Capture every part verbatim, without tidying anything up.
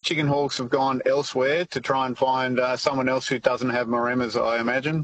chicken hawks have gone elsewhere to try and find uh, someone else who doesn't have Maremas, I imagine.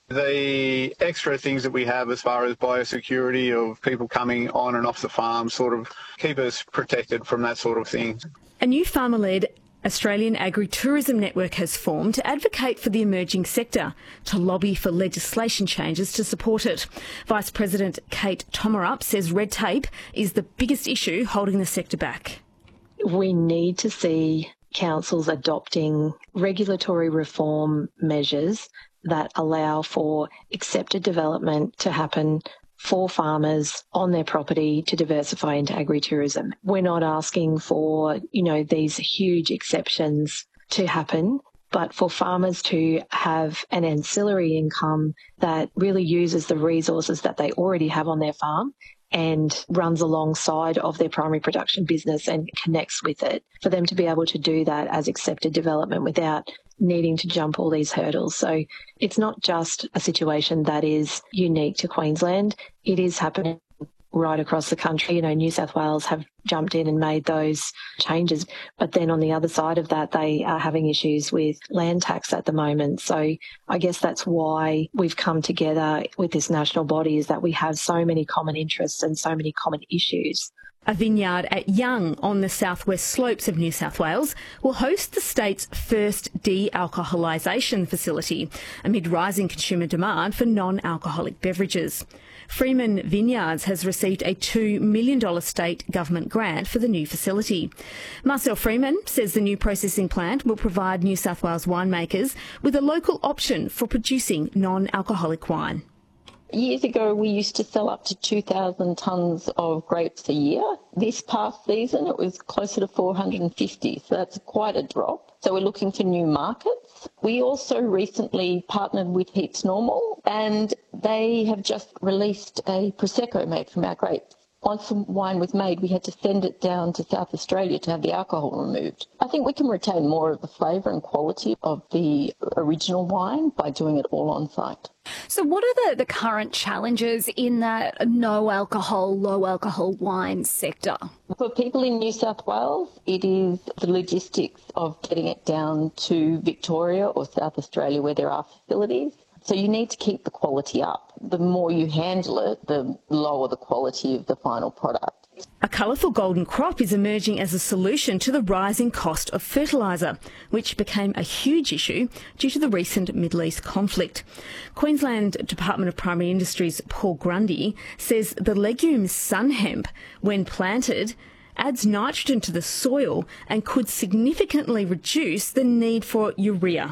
The extra things that we have as far as biosecurity of people coming on and off the farm sort of keep us protected from that sort of thing. A new farmer-led Australian agri-tourism network has formed to advocate for the emerging sector, to lobby for legislation changes to support it. Vice President Kate Tomarup says red tape is the biggest issue holding the sector back. We need to see councils adopting regulatory reform measures that allow for accepted development to happen for farmers on their property to diversify into agritourism. We're not asking for, you know, these huge exceptions to happen, but for farmers to have an ancillary income that really uses the resources that they already have on their farm and runs alongside of their primary production business and connects with it, for them to be able to do that as accepted development without needing to jump all these hurdles. So it's not just a situation that is unique to Queensland. It is happening right across the country. You know, New South Wales have jumped in and made those changes. But then on the other side of that, they are having issues with land tax at the moment. So I guess that's why we've come together with this national body, is that we have so many common interests and so many common issues. A vineyard at Young on the southwest slopes of New South Wales will host the state's first de-alcoholisation facility amid rising consumer demand for non-alcoholic beverages. Freeman Vineyards has received a two million dollars state government grant for the new facility. Marcel Freeman says the new processing plant will provide New South Wales winemakers with a local option for producing non-alcoholic wine. Years ago, we used to sell up to two thousand tonnes of grapes a year. This past season, it was closer to four hundred fifty, so that's quite a drop. So we're looking for new markets. We also recently partnered with Heaps Normal, and they have just released a Prosecco made from our grapes. Once the wine was made, we had to send it down to South Australia to have the alcohol removed. I think we can retain more of the flavour and quality of the original wine by doing it all on site. So what are the, the current challenges in that no alcohol, low alcohol wine sector? For people in New South Wales, it is the logistics of getting it down to Victoria or South Australia where there are facilities. So you need to keep the quality up. The more you handle it, the lower the quality of the final product. A colourful golden crop is emerging as a solution to the rising cost of fertiliser, which became a huge issue due to the recent Middle East conflict. Queensland Department of Primary Industries Paul Grundy says the legume sun hemp, when planted, adds nitrogen to the soil and could significantly reduce the need for urea.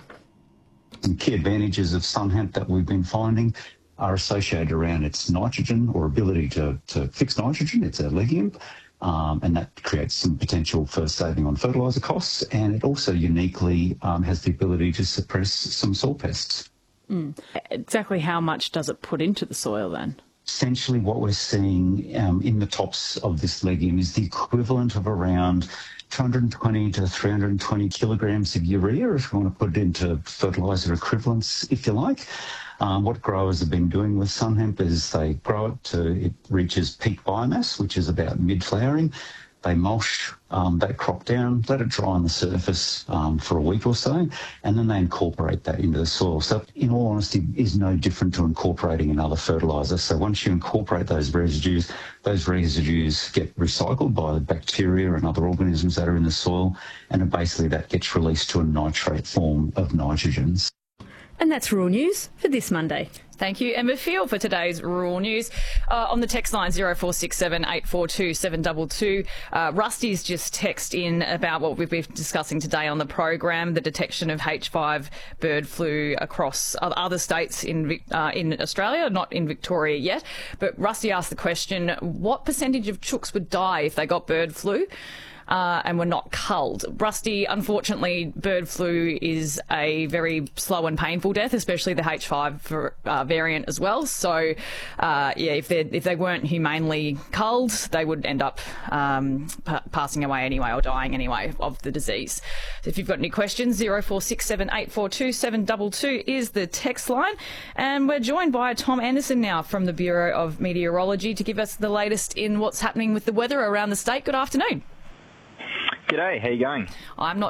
Some key advantages of sun hemp that we've been finding are associated around its nitrogen or ability to, to fix nitrogen. It's a legume, um, and that creates some potential for saving on fertiliser costs, and it also uniquely um, has the ability to suppress some soil pests. Mm. Exactly how much does it put into the soil then? Essentially what we're seeing um, in the tops of this legume is the equivalent of around two hundred twenty to three hundred twenty kilograms of urea, if you want to put it into fertiliser equivalents, if you like. Um, what growers have been doing with sun hemp is they grow it to it reaches peak biomass, which is about mid-flowering. They mulch um, that crop down, let it dry on the surface um, for a week or so, and then they incorporate that into the soil. So in all honesty, it is no different to incorporating another fertiliser. So once you incorporate those residues, those residues get recycled by the bacteria and other organisms that are in the soil, and basically that gets released to a nitrate form of nitrogens. And that's Rural News for this Monday. Thank you, Emma Field, for today's Rural News. Uh, on the text line zero four six seven, eight four two, seven two two, uh, Rusty's just texted in about what we've been discussing today on the program, the detection of H five bird flu across other states in uh, in Australia, not in Victoria yet. But Rusty asked the question, what percentage of chooks would die if they got bird flu? Uh, and were not culled. Rusty, unfortunately, bird flu is a very slow and painful death, especially the H five for, uh, variant as well. So, uh, yeah, if they if they weren't humanely culled, they would end up um, p- passing away anyway or dying anyway of the disease. So if you've got any questions, zero four six seven, eight four two, seven two two is the text line. And we're joined by Tom Anderson now from the Bureau of Meteorology to give us the latest in what's happening with the weather around the state. Good afternoon. G'day, how you going? I'm not